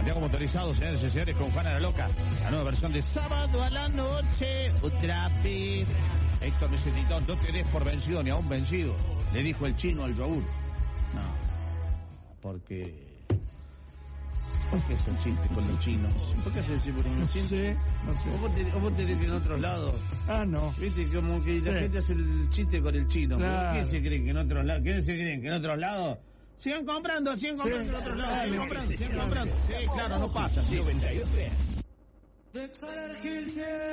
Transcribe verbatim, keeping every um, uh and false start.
Santiago motorizado, señores y señores, con Juana la Loca. La nueva versión de Sábado a la Noche, otra vez. Héctor necesitó, no te des por vencido ni a un vencido, le dijo el chino al yogur. No, porque... ¿Por qué es un chiste con los chinos? ¿Por qué se siempre con los chinos? No sé, no sé. ¿O vos te, o vos te que en otros lados? Ah, no. Viste, como que la Sí. gente hace el chiste con el chino. Claro. ¿Qué se creen que en otros lados? ¿Qué se creen que en otros lados? Sigan comprando, sigan comprando Sí. en otros lados, sigan Claro. comprando, sigan comprando. Sí, claro, no pasa, sí. noventa y tres.